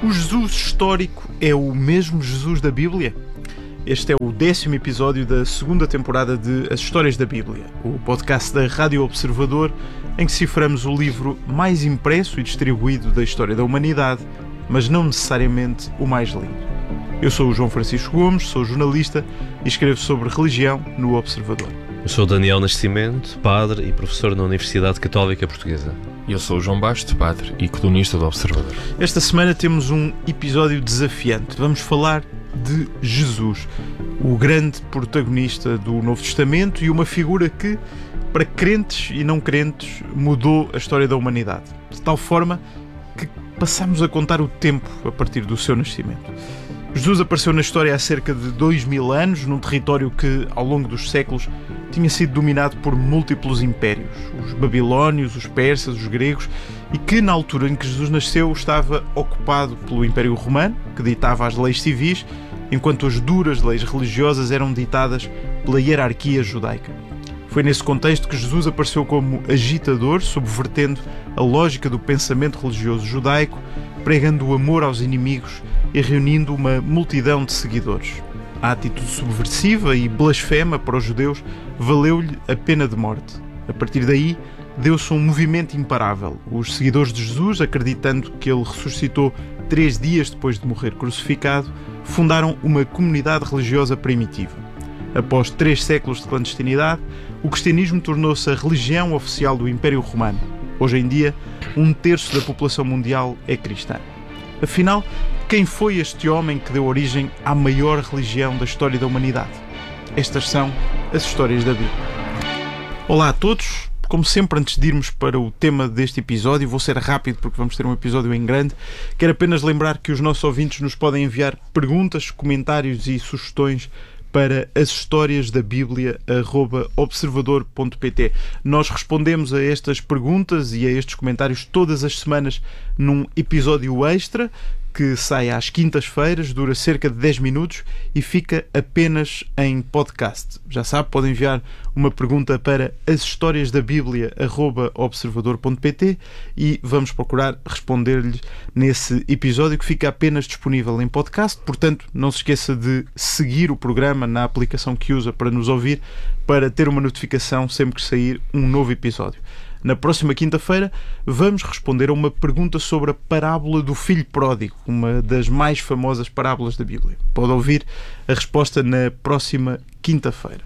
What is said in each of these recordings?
O Jesus histórico é o mesmo Jesus da Bíblia? Este é o 10º episódio da segunda temporada de As Histórias da Bíblia, o podcast da Rádio Observador, em que ciframos o livro mais impresso e distribuído da história da humanidade, mas não necessariamente o mais lido. Eu sou o João Francisco Gomes, sou jornalista e escrevo sobre religião no Observador. Eu sou o Daniel Nascimento, padre e professor na Universidade Católica Portuguesa. E eu sou o João Bastos, padre e colunista do Observador. Esta semana temos um episódio desafiante. Vamos falar de Jesus, o grande protagonista do Novo Testamento e uma figura que, para crentes e não crentes, mudou a história da humanidade. De tal forma que passamos a contar o tempo a partir do seu nascimento. Jesus apareceu na história há cerca de 2000 anos, num território que, ao longo dos séculos, tinha sido dominado por múltiplos impérios, os babilónios, os persas, os gregos, e que, na altura em que Jesus nasceu, estava ocupado pelo Império Romano, que ditava as leis civis, enquanto as duras leis religiosas eram ditadas pela hierarquia judaica. Foi nesse contexto que Jesus apareceu como agitador, subvertendo a lógica do pensamento religioso judaico, pregando o amor aos inimigos e reunindo uma multidão de seguidores. A atitude subversiva e blasfema para os judeus valeu-lhe a pena de morte. A partir daí, deu-se um movimento imparável. Os seguidores de Jesus, acreditando que ele ressuscitou 3 dias depois de morrer crucificado, fundaram uma comunidade religiosa primitiva. Após 3 séculos de clandestinidade, o cristianismo tornou-se a religião oficial do Império Romano. Hoje em dia, 1/3 da população mundial é cristã. Afinal, quem foi este homem que deu origem à maior religião da história da humanidade? Estas são as histórias da Bíblia. Olá a todos. Como sempre, antes de irmos para o tema deste episódio, vou ser rápido porque vamos ter um episódio em grande. Quero apenas lembrar que os nossos ouvintes nos podem enviar perguntas, comentários e sugestões para as histórias da Bíblia @observador.pt. Nós respondemos a estas perguntas e a estes comentários todas as semanas num episódio extra que sai às quintas-feiras, dura cerca de 10 minutos e fica apenas em podcast. Já sabe, pode enviar uma pergunta para as histórias da Bíblia @observador.pt e vamos procurar responder-lhe nesse episódio que fica apenas disponível em podcast. Portanto, não se esqueça de seguir o programa na aplicação que usa para nos ouvir, para ter uma notificação sempre que sair um novo episódio. Na próxima quinta-feira vamos responder a uma pergunta sobre a parábola do filho pródigo, uma das mais famosas parábolas da Bíblia. Pode ouvir a resposta na próxima quinta-feira.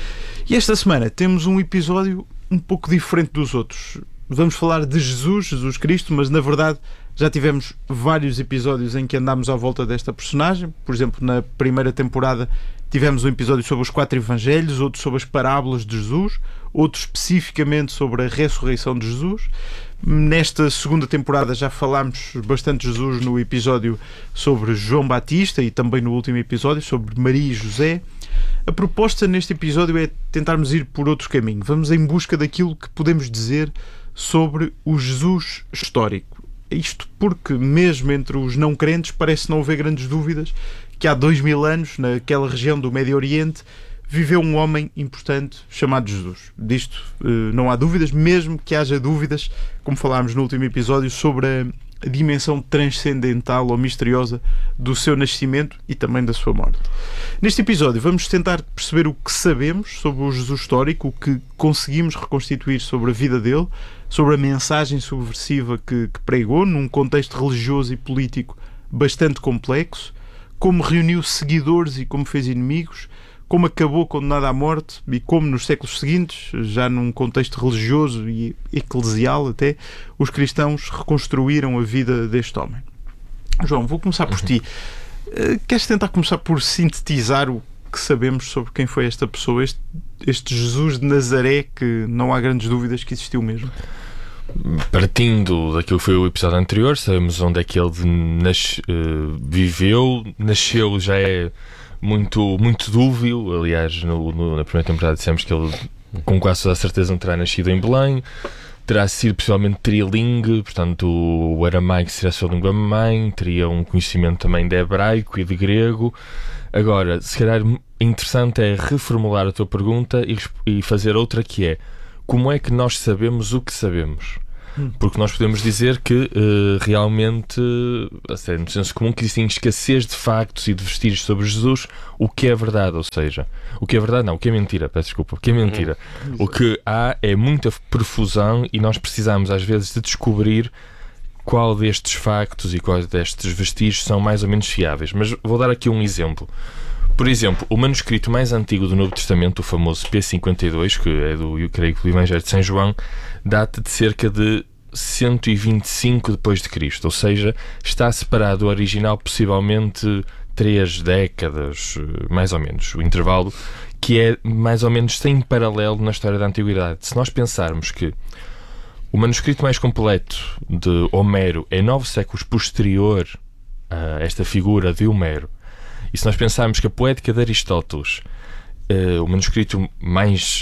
E esta semana temos um episódio um pouco diferente dos outros. Vamos falar de Jesus Cristo, mas na verdade já tivemos vários episódios em que andámos à volta desta personagem. Por exemplo, na primeira temporada tivemos um episódio sobre os 4 evangelhos, outro sobre as parábolas de Jesus, outro especificamente sobre a ressurreição de Jesus. Nesta segunda temporada já falámos bastante de Jesus no episódio sobre João Batista e também no último episódio sobre Maria e José. A proposta neste episódio é tentarmos ir por outro caminho. Vamos em busca daquilo que podemos dizer sobre o Jesus histórico. Isto porque, mesmo entre os não crentes, parece não haver grandes dúvidas que há 2000 anos, naquela região do Médio Oriente, viveu um homem importante chamado Jesus. Disto não há dúvidas, mesmo que haja dúvidas, como falámos no último episódio, sobre a dimensão transcendental ou misteriosa do seu nascimento e também da sua morte. Neste episódio vamos tentar perceber o que sabemos sobre o Jesus histórico, o que conseguimos reconstituir sobre a vida dele, sobre a mensagem subversiva que pregou num contexto religioso e político bastante complexo, como reuniu seguidores e como fez inimigos, como acabou condenado à morte e como nos séculos seguintes, já num contexto religioso e eclesial até, os cristãos reconstruíram a vida deste homem. João, vou começar por ti. Queres tentar começar por sintetizar o que sabemos sobre quem foi esta pessoa, este Jesus de Nazaré, que não há grandes dúvidas que existiu mesmo? Partindo daquilo que foi o episódio anterior, sabemos onde é que ele viveu, nasceu, já é muito dúbio. Aliás, na primeira temporada dissemos que ele, com quase toda a certeza, não terá nascido em Belém, terá sido possivelmente trilingue, portanto o aramaico seria a sua língua mãe, teria um conhecimento também de hebraico e de grego. Agora, se calhar interessante é reformular a tua pergunta e fazer outra, que é: como é que nós sabemos o que sabemos? Porque nós podemos dizer que realmente, no senso comum, que existem escassez de factos e de vestígios sobre Jesus, o que é verdade, ou seja, o que é verdade não, o que é mentira, peço desculpa, o que é mentira. O que há é muita profusão e nós precisamos às vezes de descobrir qual destes factos e qual destes vestígios são mais ou menos fiáveis. Mas vou dar aqui um exemplo. Por exemplo, o manuscrito mais antigo do Novo Testamento, o famoso P52, que é do Evangelho de São João, data de cerca de 125 depois de Cristo, ou seja, está separado do original possivelmente 3 décadas, mais ou menos, o intervalo, que é mais ou menos sem paralelo na história da Antiguidade. Se nós pensarmos que o manuscrito mais completo de Homero é 9 séculos posterior a esta figura de Homero, e se nós pensarmos que a Poética de Aristóteles, o manuscrito mais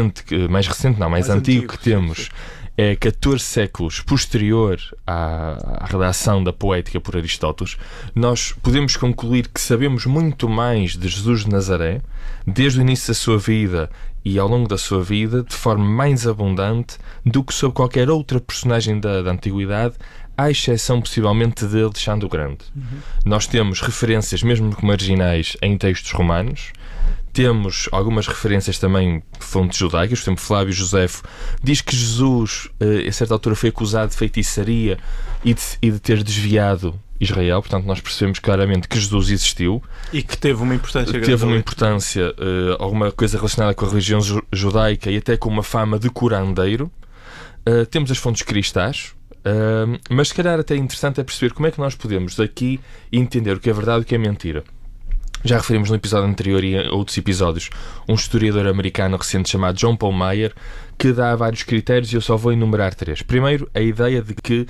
antigo que temos, é 14 séculos posterior à redação da Poética por Aristóteles, nós podemos concluir que sabemos muito mais de Jesus de Nazaré, desde o início da sua vida e ao longo da sua vida, de forma mais abundante do que sobre qualquer outra personagem da Antiguidade, à exceção possivelmente de Alexandre o Grande. Nós temos referências, mesmo que marginais, em textos romanos. Temos algumas referências também de fontes judaicas. Por exemplo, Flávio Josefo diz que Jesus, a certa altura, foi acusado de feitiçaria e de ter desviado Israel. Portanto, nós percebemos claramente que Jesus existiu. E que teve uma importância grande. Teve uma importância, alguma coisa relacionada com a religião judaica e até com uma fama de curandeiro. Temos as fontes cristãs. Mas se calhar até interessante é perceber como é que nós podemos daqui entender o que é verdade e o que é mentira. Já referimos no episódio anterior e em outros episódios um historiador americano recente chamado John Paul Meier, que dá vários critérios e eu só vou enumerar 3. Primeiro, a ideia de que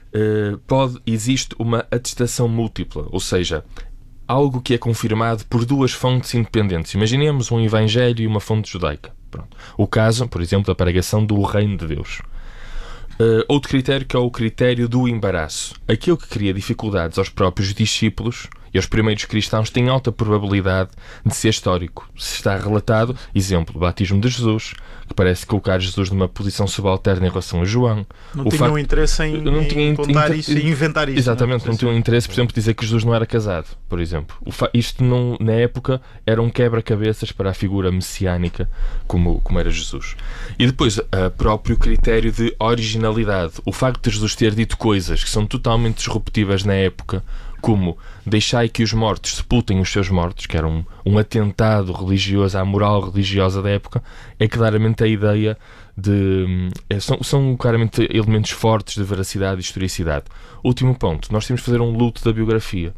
existe uma atestação múltipla, ou seja, algo que é confirmado por 2 fontes independentes. Imaginemos um evangelho e uma fonte judaica. Pronto. O caso, por exemplo, da pregação do Reino de Deus. Outro critério, que é o critério do embaraço. Aquilo que cria dificuldades aos próprios discípulos e aos primeiros cristãos tem alta probabilidade de ser histórico. Se está relatado, exemplo, o batismo de Jesus, que parece colocar Jesus numa posição subalterna em relação a João. Não tinham interesse em contar isso e inventar isso. Exatamente, não tinham interesse, por exemplo, de dizer que Jesus não era casado, por exemplo. Isto, na época, era um quebra-cabeças para a figura messiânica como era Jesus. E depois, o próprio critério de originalidade. O facto de Jesus ter dito coisas que são totalmente disruptivas na época, como deixai que os mortos sepultem os seus mortos, que era um atentado religioso à moral religiosa da época, é claramente a ideia de... São claramente elementos fortes de veracidade e historicidade. Último ponto, nós temos de fazer um luto da biografia.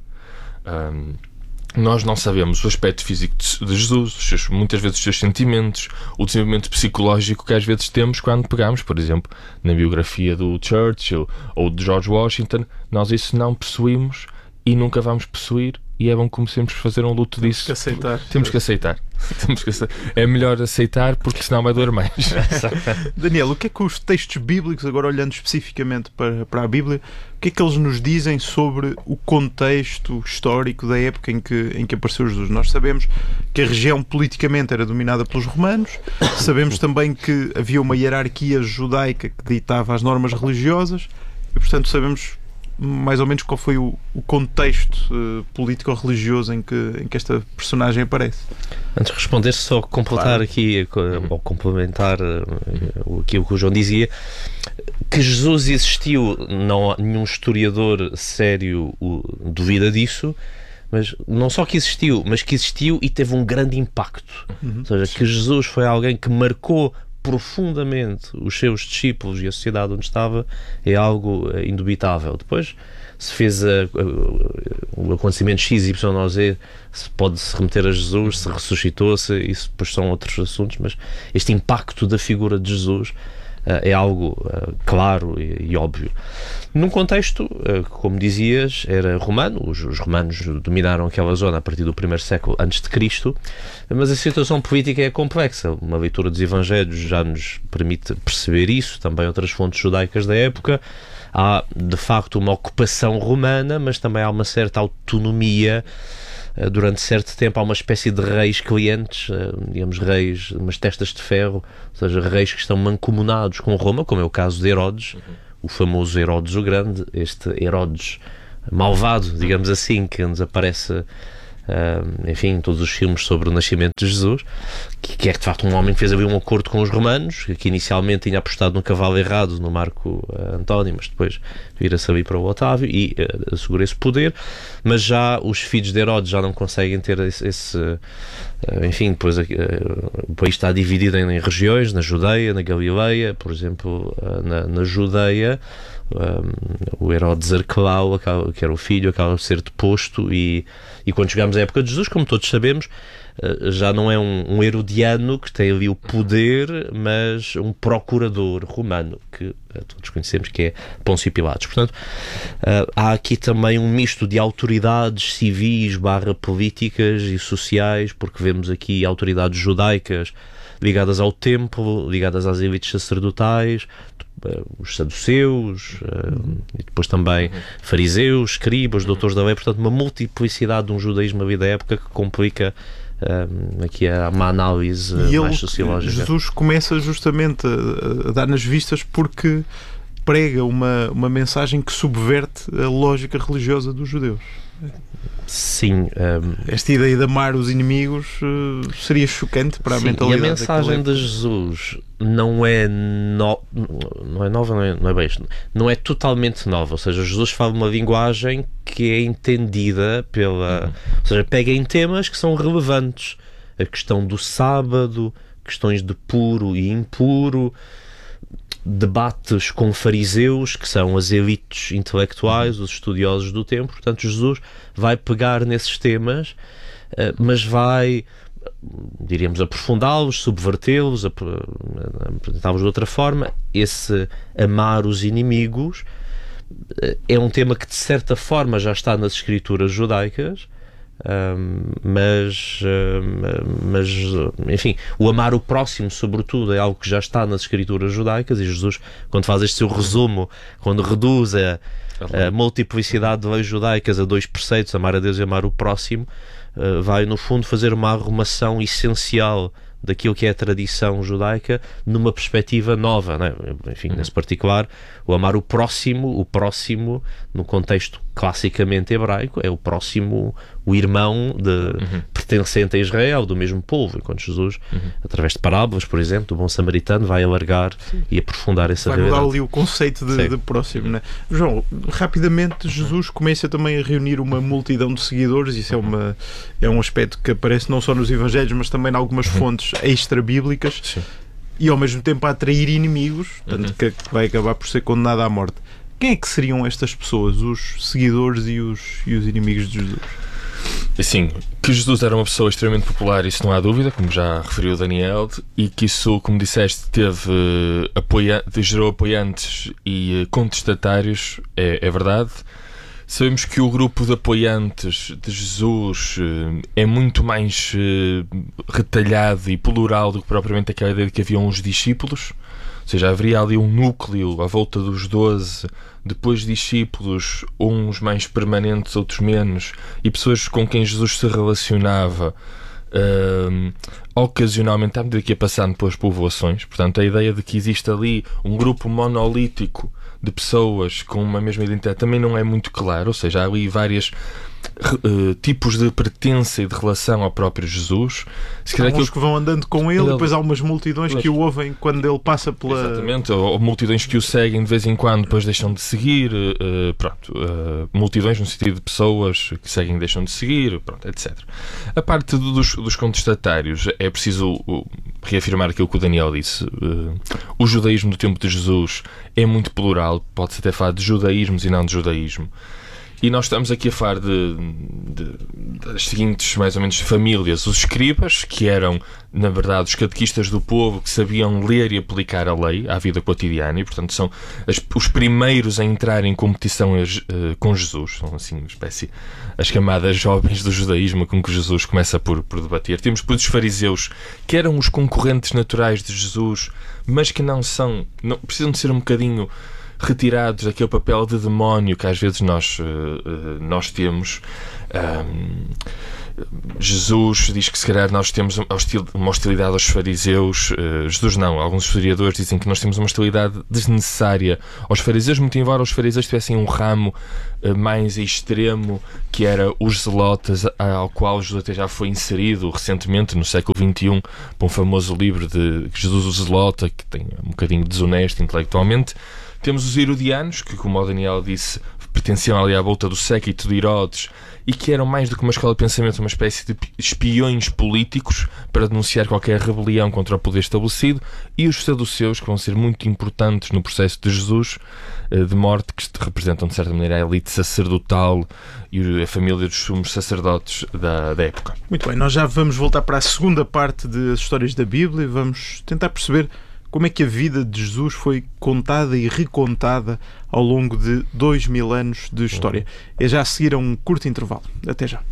Nós não sabemos o aspecto físico de Jesus, muitas vezes os seus sentimentos, o desenvolvimento psicológico que às vezes temos quando pegamos, por exemplo, na biografia do Churchill ou de George Washington. Nós isso não possuímos e nunca vamos possuir, e é bom que comecemos a fazer um luto disso. Temos que aceitar. É melhor aceitar, porque senão vai doer mais. Daniel, o que é que os textos bíblicos, agora olhando especificamente para a Bíblia, o que é que eles nos dizem sobre o contexto histórico da época em que apareceu Jesus? Nós sabemos que a região politicamente era dominada pelos romanos, sabemos também que havia uma hierarquia judaica que ditava as normas religiosas e, portanto, sabemos mais ou menos qual foi o contexto político-religioso em que esta personagem aparece. Antes de responder, só completar aqui, ou complementar aquilo que o João dizia, que Jesus existiu, não há nenhum historiador sério duvida disso, mas não só que existiu, mas que existiu e teve um grande impacto. Ou seja, que Jesus foi alguém que marcou profundamente os seus discípulos e a sociedade onde estava, é algo indubitável. Depois, se fez o acontecimento X, Y ou Z, se pode-se remeter a Jesus, se ressuscitou-se, isso depois são outros assuntos, mas este impacto da figura de Jesus é algo claro e óbvio. Num contexto, como dizias, era romano, os romanos dominaram aquela zona a partir do 1º século antes de Cristo, mas a situação política é complexa. Uma leitura dos Evangelhos já nos permite perceber isso, também outras fontes judaicas da época. Há, de facto, uma ocupação romana, mas também há uma certa autonomia. Durante certo tempo há uma espécie de reis clientes, digamos reis, umas testas de ferro, ou seja, reis que estão mancomunados com Roma, como é o caso de Herodes, o famoso Herodes o Grande, este Herodes malvado, digamos assim, que nos aparece enfim, em todos os filmes sobre o nascimento de Jesus, que é de facto um homem que fez ali um acordo com os romanos, que inicialmente tinha apostado no cavalo errado, no Marco António, mas depois vira-se ali para o Otávio e assegura esse poder. Mas já os filhos de Herodes já não conseguem ter esse enfim, depois o país está dividido em regiões, na Judeia, na Galileia, por exemplo, na Judeia, o Herodes Arquelau, que era o filho, acaba de ser deposto, e quando chegamos à época de Jesus, como todos sabemos, já não é um herodiano que tem ali o poder, mas um procurador romano, que todos conhecemos, que é Pôncio Pilatos. Portanto, há aqui também um misto de autoridades civis / políticas e sociais, porque vemos aqui autoridades judaicas ligadas ao templo, ligadas às elites sacerdotais, os saduceus, e depois também fariseus, escribas, doutores da lei. Portanto, uma multiplicidade de um judaísmo ali da época que complica aqui uma análise mais sociológica. Jesus começa justamente a dar nas vistas porque prega uma mensagem que subverte a lógica religiosa dos judeus. Sim. Esta ideia de amar os inimigos seria chocante para a mentalidade. E a mensagem de Jesus não é nova, não é bem isto. Não é totalmente nova. Ou seja, Jesus fala uma linguagem que é entendida ou seja, pega em temas que são relevantes. A questão do sábado, questões de puro e impuro, debates com fariseus, que são as elites intelectuais, os estudiosos do tempo. Portanto, Jesus vai pegar nesses temas, mas vai, diríamos, aprofundá-los, subvertê-los, apresentá-los de outra forma. Esse amar os inimigos é um tema que, de certa forma, já está nas escrituras judaicas, mas enfim, o amar o próximo, sobretudo, é algo que já está nas escrituras judaicas, e Jesus, quando faz este seu resumo, quando reduz a multiplicidade de leis judaicas a 2 preceitos, amar a Deus e amar o próximo, vai no fundo fazer uma arrumação essencial daquilo que é a tradição judaica numa perspectiva nova, não é? Enfim, nesse particular, o amar o próximo, no contexto classicamente hebraico, é o próximo, o irmão pertencente a Israel, do mesmo povo, enquanto Jesus, através de parábolas, por exemplo, do bom samaritano, vai alargar e aprofundar essa realidade. Vai mudar ali o conceito de próximo, né? João, rapidamente Jesus começa também a reunir uma multidão de seguidores. Isso é um aspecto que aparece não só nos Evangelhos, mas também em algumas fontes extra-bíblicas. Sim. E ao mesmo tempo a atrair inimigos, tanto que vai acabar por ser condenado à morte. Quem é que seriam estas pessoas, os seguidores e os inimigos de Jesus? Assim, que Jesus era uma pessoa extremamente popular, isso não há dúvida, como já referiu o Daniel, e que isso, como disseste, gerou apoiantes e contestatários, é verdade. Sabemos que o grupo de apoiantes de Jesus é muito mais retalhado e plural do que propriamente aquela ideia de que havia uns discípulos. Ou seja, haveria ali um núcleo à volta dos 12, depois discípulos, uns mais permanentes, outros menos, e pessoas com quem Jesus se relacionava ocasionalmente, à medida que ia passando pelas povoações. Portanto, a ideia de que existe ali um grupo monolítico de pessoas com uma mesma identidade também não é muito claro. Ou seja, há ali vários tipos de pertença e de relação ao próprio Jesus. Há uns que vão andando com ele, depois há umas multidões que o ouvem quando ele passa pela... Exatamente, ou multidões que o seguem de vez em quando, depois deixam de seguir. Multidões no sentido de pessoas que seguem e deixam de seguir, etc. A parte dos contestatários, é preciso reafirmar aquilo que o Daniel disse. O judaísmo do tempo de Jesus é muito plural, pode-se até falar de judaísmos e não de judaísmo. E nós estamos aqui a falar das seguintes, mais ou menos, famílias. Os escribas, que eram, na verdade, os catequistas do povo, que sabiam ler e aplicar a lei à vida cotidiana, e, portanto, são os primeiros a entrar em competição com Jesus. São, assim, uma espécie, as camadas jovens do judaísmo com que Jesus começa por debater. Temos depois os fariseus, que eram os concorrentes naturais de Jesus, mas que não precisam de ser um bocadinho retirados daquele papel de demónio que às vezes nós temos. Jesus diz que se calhar nós temos uma hostilidade aos fariseus. Jesus não, alguns historiadores dizem que nós temos uma hostilidade desnecessária aos fariseus, muito embora os fariseus tivessem um ramo mais extremo, que era os zelotas, ao qual Jesus até já foi inserido recentemente, no século XXI, por um famoso livro de Jesus o Zelota, que tem um bocadinho desonesto intelectualmente. Temos os herodianos, que, como o Daniel disse, pertenciam ali à volta do séquito de Herodes e que eram mais do que uma escola de pensamento, uma espécie de espiões políticos para denunciar qualquer rebelião contra o poder estabelecido, e os saduceus, que vão ser muito importantes no processo de Jesus de morte, que representam de certa maneira a elite sacerdotal e a família dos sumos sacerdotes da época. Muito bem, nós já vamos voltar para a segunda parte das histórias da Bíblia e vamos tentar perceber como é que a vida de Jesus foi contada e recontada ao longo de 2000 anos de história. É já a seguir a um curto intervalo. Até já.